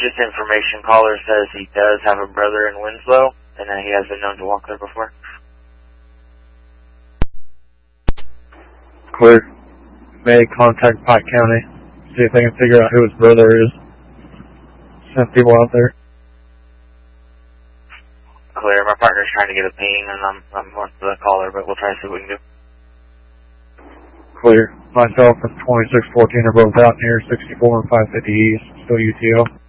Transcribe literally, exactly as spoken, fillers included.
just information. Caller says he does have a brother in Winslow, and that he has been known to walk there before. Clear. May contact Pike County. See if they can figure out who his brother is. Send people out there. Clear. My partner's trying to get a ping, and I'm I'm north of the caller, but we'll try to see what we can do. Clear. Myself and twenty-six fourteen are both out near sixty-four and five fifty East. Still U T O.